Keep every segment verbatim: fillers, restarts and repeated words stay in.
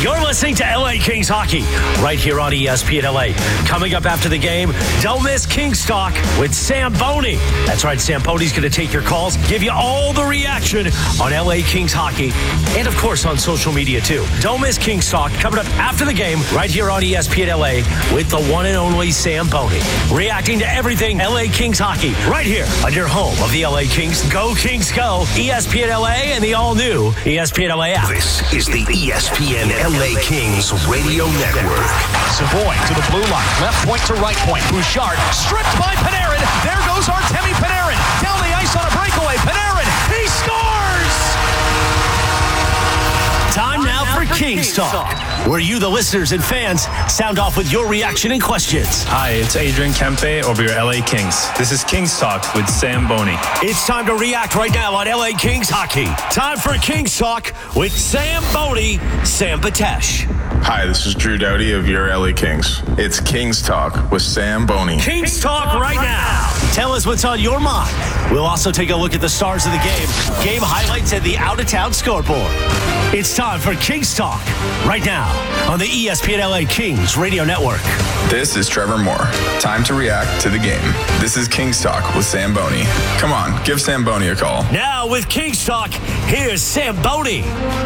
You're listening to L A Kings Hockey right here on E S P N L A. Coming up after the game, don't miss Kings Talk with Sam Boney. That's right, Sam Boney's going to take your calls, give you all the reaction on L A Kings Hockey, and of course on social media too. Don't miss Kings Talk coming up after the game right here on E S P N L A with the one and only Sam Boney. Reacting to everything L A Kings Hockey right here on your home of the L A Kings. Go Kings Go, E S P N L A and the all-new E S P N L A app. This is the E S P N L A Kings Radio Network. Savoy to the blue line, left point to right point. Bouchard stripped by Panarin. There goes Artemi Panarin. Down the ice on a breakaway. Panarin, he scores! Time now for Kings Talk, where you, the listeners and fans, sound off with your reaction and questions. Hi, it's Adrian Kempe over your L A Kings. This is Kings Talk with Sam Boney. It's time to react right now on L A Kings Hockey. Time for Kings Talk with Sam Boney, Sam Patesh. Hi, this is Drew Doughty of your L A Kings. It's Kings Talk with Sam Boney. Kings Talk right now. Tell us what's on your mind. We'll also take a look at the stars of the game, game highlights, and the out-of-town scoreboard. It's time for Kings Talk right now on the E S P N L A Kings Radio Network. This is Trevor Moore. Time to react to the game. This is Kings Talk with Sam Boney. Come on, give Sam Boney a call. Now with Kings Talk, here's Sam Boney.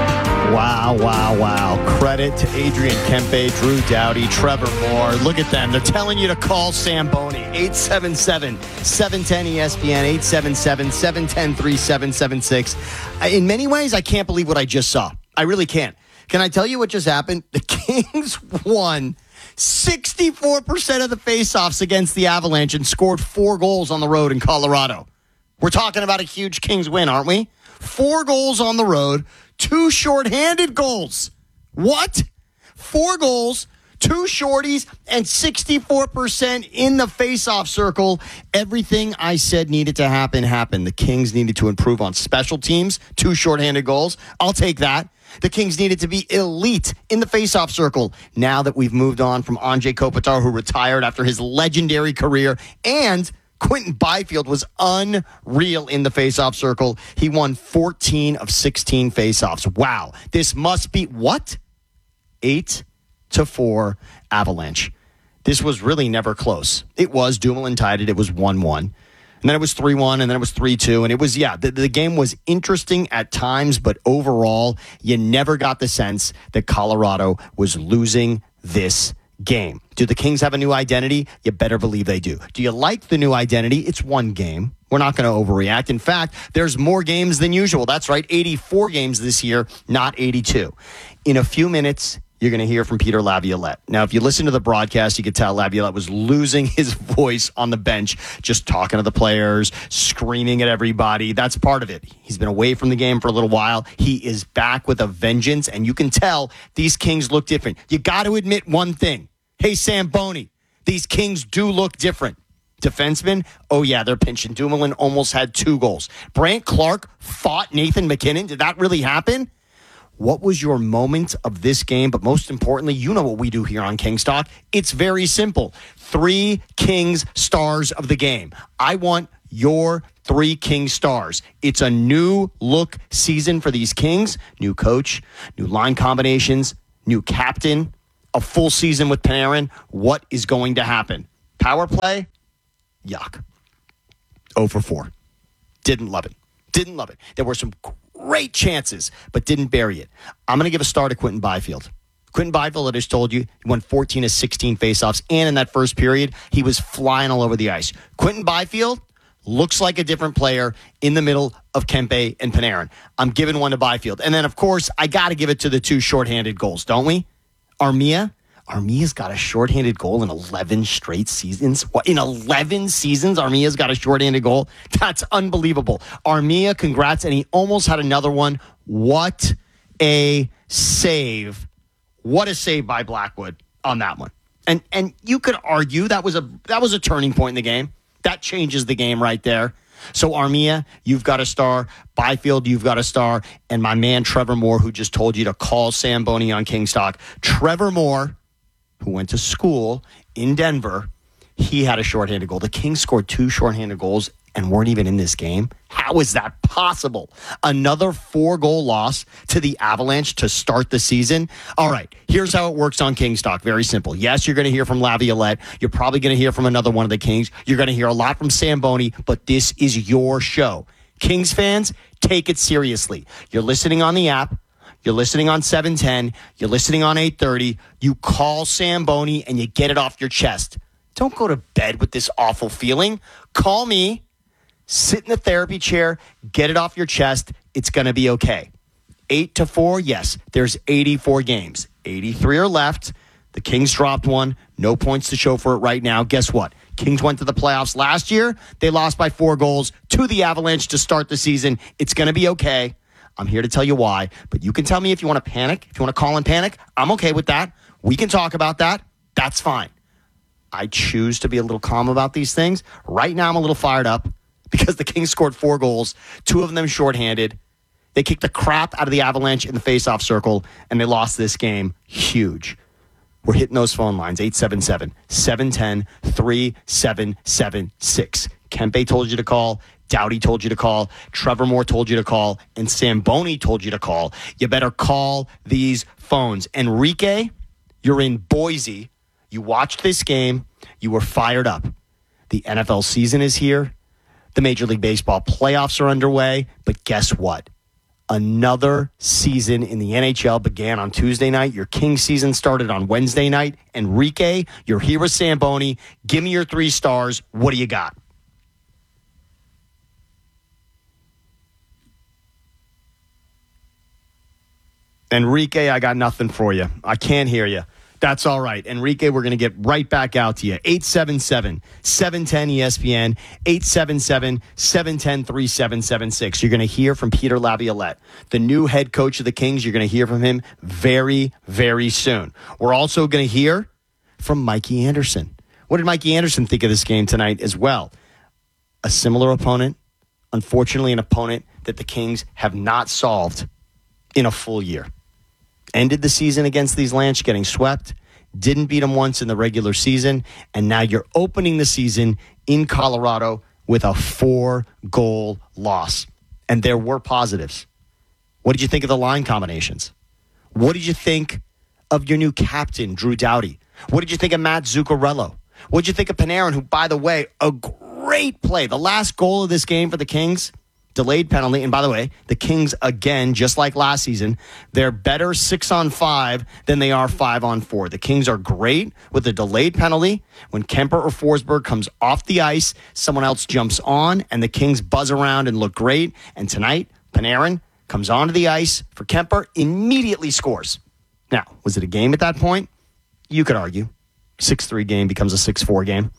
Wow, wow, wow. Credit to Adrian Kempe, Drew Doughty, Trevor Moore. Look at them. They're telling you to call Sam Boney. eight seven seven, seven one zero, E S P N, eight seven seven, seven one zero, three seven seven six. In many ways, I can't believe what I just saw. I really can't. Can I tell you what just happened? The Kings won sixty-four percent of the faceoffs against the Avalanche and scored four goals on the road in Colorado. We're talking about a huge Kings win, aren't we? Four goals on the road, two shorthanded goals. What? Four goals, two shorties, and sixty-four percent in the faceoff circle. Everything I said needed to happen happened. The Kings needed to improve on special teams, two shorthanded goals. I'll take that. The Kings needed to be elite in the faceoff circle. Now that we've moved on from Anze Kopitar, who retired after his legendary career, and Quentin Byfield was unreal in the faceoff circle. He won fourteen of sixteen faceoffs. Wow. This must be, what? Eight to four Avalanche. This was really never close. It was. Dumoulin tied it. It was one one. And then it was three one, and then it was three two. And it was, yeah, the, the game was interesting at times, but overall, you never got the sense that Colorado was losing this game. Do the Kings have a new identity? You better believe they do. Do you like the new identity? It's one game. We're not going to overreact. In fact, there's more games than usual. That's right, eighty-four games this year, not eighty-two. In a few minutes, you're going to hear from Peter Laviolette. Now, if you listen to the broadcast, you could tell Laviolette was losing his voice on the bench, just talking to the players, screaming at everybody. That's part of it. He's been away from the game for a little while. He is back with a vengeance, and you can tell these Kings look different. You got to admit one thing. Hey, Sam Boney, these Kings do look different. Defensemen, oh yeah, they're pinching. Dumoulin almost had two goals. Brandt Clarke fought Nathan MacKinnon. Did that really happen? What was your moment of this game? But most importantly, you know what we do here on Kings Talk. It's very simple. Three Kings stars of the game. I want your three Kings stars. It's a new look season for these Kings. New coach, new line combinations, new captain, a full season with Panarin. What is going to happen? Power play? Yuck. oh for four. Didn't love it. Didn't love it. There were some great chances, but didn't bury it. I'm going to give a star to Quentin Byfield. Quentin Byfield, I just told you, he won fourteen of sixteen faceoffs, and in that first period, he was flying all over the ice. Quentin Byfield looks like a different player in the middle of Kempe and Panarin. I'm giving one to Byfield. And then, of course, I got to give it to the two shorthanded goals, don't we? Armia. Armia's got a shorthanded goal in eleven straight seasons. What, in eleven seasons, Armia's got a shorthanded goal? That's unbelievable. Armia, congrats, and he almost had another one. What a save. What a save by Blackwood on that one. And and you could argue that was a that was a turning point in the game. That changes the game right there. So Armia, you've got a star. Byfield, you've got a star. And my man Trevor Moore, who just told you to call Sam Boney on Kings Talk. Trevor Moore, who went to school in Denver, he had a shorthanded goal. The Kings scored two shorthanded goals, and weren't even in this game? How is that possible? Another four-goal loss to the Avalanche to start the season? All right, here's how it works on Kings Talk. Very simple. Yes, you're going to hear from Laviolette. You're probably going to hear from another one of the Kings. You're going to hear a lot from Samboni, but this is your show. Kings fans, take it seriously. You're listening on the app. You're listening on seven ten. You're listening on eight thirty. You call Samboni and you get it off your chest. Don't go to bed with this awful feeling. Call me. Sit in the therapy chair, get it off your chest. It's going to be okay. Eight to four, yes, there's eighty-four games. eighty-three are left. The Kings dropped one. No points to show for it right now. Guess what? Kings went to the playoffs last year. They lost by four goals to the Avalanche to start the season. It's going to be okay. I'm here to tell you why, but you can tell me if you want to panic, if you want to call and panic. I'm okay with that. We can talk about that. That's fine. I choose to be a little calm about these things. Right now, I'm a little fired up because the Kings scored four goals, two of them shorthanded. They kicked the crap out of the Avalanche in the faceoff circle, and they lost this game huge. We're hitting those phone lines, eight seven seven, seven one zero, three seven seven six. Kempe told you to call. Doughty told you to call. Trevor Moore told you to call. And Samboni told you to call. You better call these phones. Enrique, you're in Boise. You watched this game. You were fired up. The N F L season is here. The Major League Baseball playoffs are underway. But guess what? Another season in the N H L began on Tuesday night. Your Kings season started on Wednesday night. Enrique, you're here with Samboni. Give me your three stars. What do you got? Enrique, I got nothing for you. I can't hear you. That's all right. Enrique, we're going to get right back out to you. eight seven seven, seven one zero, E S P N, eight seven seven, seven one zero, three seven seven six. You're going to hear from Peter Laviolette, the new head coach of the Kings. You're going to hear from him very, very soon. We're also going to hear from Mikey Anderson. What did Mikey Anderson think of this game tonight as well? A similar opponent, unfortunately an opponent that the Kings have not solved in a full year. Ended the season against these Lanch getting swept, didn't beat them once in the regular season, and now you're opening the season in Colorado with a four-goal loss. And there were positives. What did you think of the line combinations? What did you think of your new captain, Drew Doughty? What did you think of Matt Zuccarello? What did you think of Panarin, who, by the way, a great play. The last goal of this game for the Kings, delayed penalty. And by the way, the Kings, again, just like last season, they're better six on five than they are five on four. The Kings are great with a delayed penalty. When Kemper or Forsberg comes off the ice, someone else jumps on, and the Kings buzz around and look great. And tonight, Panarin comes onto the ice for Kemper, immediately scores. Now, was it a game at that point? You could argue. six three game becomes a six four game.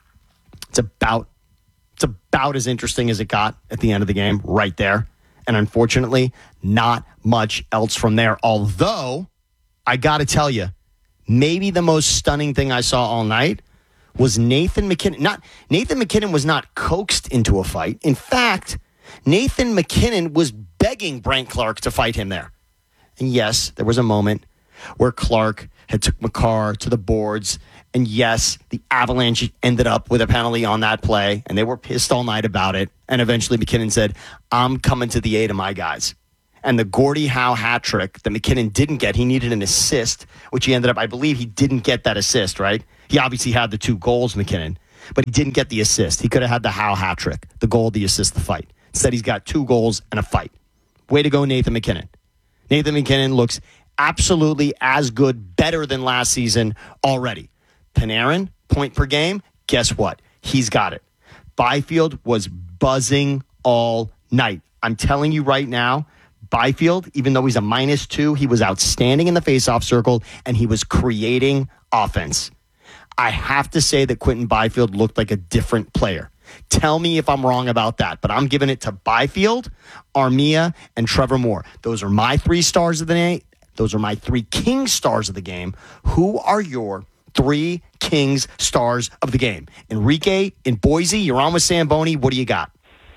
It's about It's about as interesting as it got at the end of the game, right there. And unfortunately, not much else from there. Although, I got to tell you, maybe the most stunning thing I saw all night was Nathan MacKinnon. Not Nathan MacKinnon was not coaxed into a fight. In fact, Nathan MacKinnon was begging Brandt Clarke to fight him there. And yes, there was a moment where Clarke had took Makar to the boards. And yes, the Avalanche ended up with a penalty on that play, and they were pissed all night about it. And eventually MacKinnon said, I'm coming to the aid of my guys. And the Gordie Howe hat trick that MacKinnon didn't get, he needed an assist, which he ended up, I believe he didn't get that assist, right? He obviously had the two goals, MacKinnon, but he didn't get the assist. He could have had the Howe hat trick, the goal, the assist, the fight. Instead, he's got two goals and a fight. Way to go, Nathan MacKinnon. Nathan MacKinnon looks absolutely as good, better than last season already. Panarin, point per game, guess what? He's got it. Byfield was buzzing all night. I'm telling you right now, Byfield, even though he's a minus two, he was outstanding in the faceoff circle, and he was creating offense. I have to say that Quentin Byfield looked like a different player. Tell me if I'm wrong about that, but I'm giving it to Byfield, Armia, and Trevor Moore. Those are my three stars of the night. Those are my three King stars of the game. Who are your three Kings stars of the game? Enrique in Boise, you're on with Samboni. What do you got?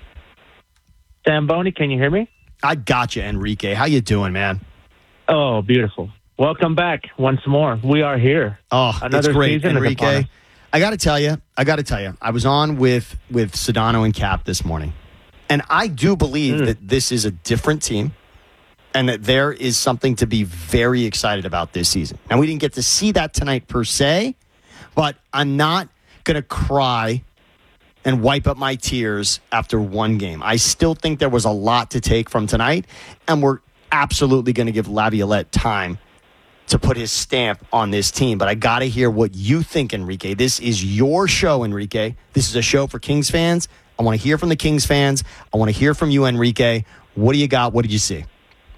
Samboni, can you hear me? I got you, Enrique. How you doing, man? Oh, beautiful. Welcome back once more. We are here. Oh, Another it's great, season Enrique. I got to tell you, I got to tell you, I was on with with Sedano and Cap this morning, and I do believe mm. that this is a different team, and that there is something to be very excited about this season. Now, we didn't get to see that tonight per se, but I'm not going to cry and wipe up my tears after one game. I still think there was a lot to take from tonight, and we're absolutely going to give Laviolette time to put his stamp on this team. But I got to hear what you think, Enrique. This is your show, Enrique. This is a show for Kings fans. I want to hear from the Kings fans. I want to hear from you, Enrique. What do you got? What did you see?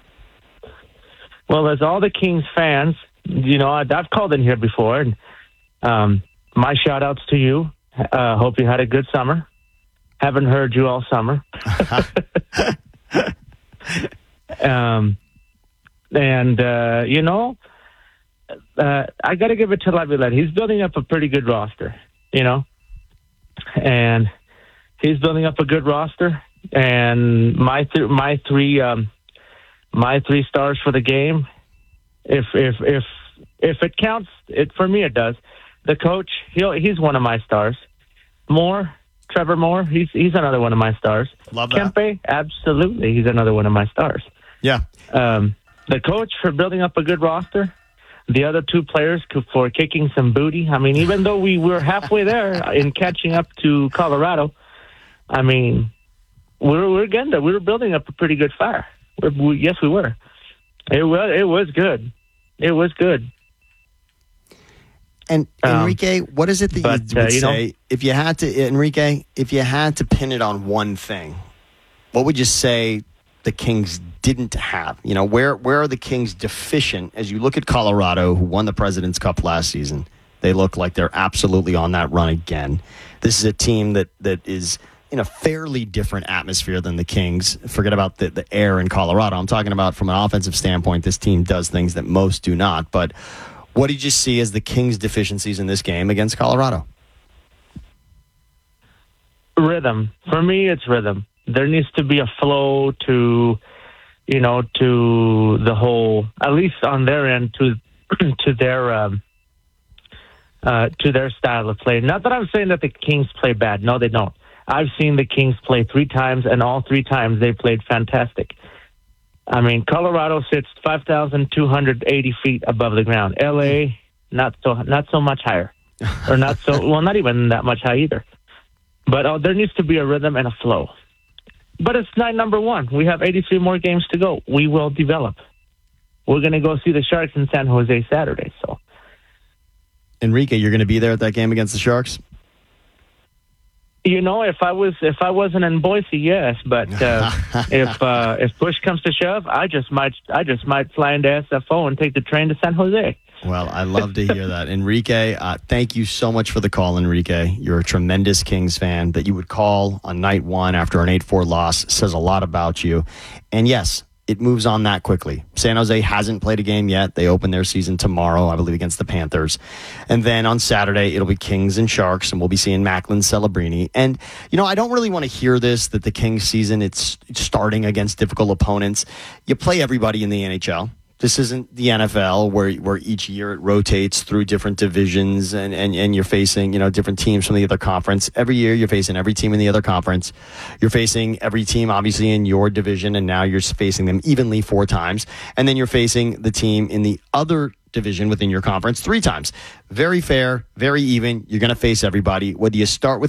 Well, as all the Kings fans, you know, I've called in here before, and um, my shout-outs to you. Uh, hope you had a good summer. Haven't heard you all summer. um, and, uh, you know, Uh, I got to give it to Laviolette. He's building up a pretty good roster, you know, and he's building up a good roster. And my th- my three um, my three stars for the game, if if if if it counts, it for me it does. The coach, he he's one of my stars. Moore, Trevor Moore, he's he's another one of my stars. Love that. Kempe, absolutely, he's another one of my stars. Yeah. Um, the coach for building up a good roster. The other two players for kicking some booty. I mean, even though we were halfway there in catching up to Colorado, I mean, we're we're getting there. We were building up a pretty good fire. We're, we, yes, we were. It was it was good. It was good. And Enrique, um, what is it that but, you would uh, you say know, if you had to, Enrique? If you had to pin it on one thing, what would you say the Kings didn't have? You know, where where are the Kings deficient? As you look at Colorado, who won the President's Cup last season, they look like they're absolutely on that run again. This is a team that that is in a fairly different atmosphere than the Kings. Forget about the, the air in Colorado. I'm talking about from an offensive standpoint, this team does things that most do not. But what did you see as the Kings' deficiencies in this game against Colorado? Rhythm. For me, it's rhythm. There needs to be a flow to, you know, to the whole, at least on their end, to to their um, uh, to their style of play. Not that I'm saying that the Kings play bad. No, they don't. I've seen the Kings play three times, and all three times they played fantastic. I mean, Colorado sits five thousand two hundred eighty feet above the ground. L A, not so not so much higher, or not so well, not even that much high either. But uh, there needs to be a rhythm and a flow. But it's night number one. We have eighty-three more games to go. We will develop. We're going to go see the Sharks in San Jose Saturday. So, Enrique, you're going to be there at that game against the Sharks? You know, if I was if I wasn't in Boise, yes. But uh, if uh, if push comes to shove, I just might I just might fly into S F O and take the train to San Jose. Well, I love to hear that. Enrique, uh, thank you so much for the call, Enrique. You're a tremendous Kings fan. That you would call on night one after an eight four loss says a lot about you. And yes, it moves on that quickly. San Jose hasn't played a game yet. They open their season tomorrow, I believe, against the Panthers. And then on Saturday, it'll be Kings and Sharks, and we'll be seeing Macklin Celebrini. And, you know, I don't really want to hear this, that the Kings season, it's starting against difficult opponents. You play everybody in the N H L. This isn't the N F L where where each year it rotates through different divisions and, and, and you're facing, you know, different teams from the other conference. Every year you're facing every team in the other conference. You're facing every team obviously in your division, and now you're facing them evenly four times. And then you're facing the team in the other division within your conference three times. Very fair, very even. You're going to face everybody. Whether you start with